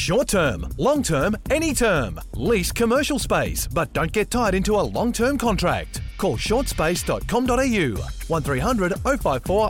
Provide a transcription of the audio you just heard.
Short term, long term, any term. Lease commercial space, but don't get tied into a long-term contract. Call shortspace.com.au 1300 054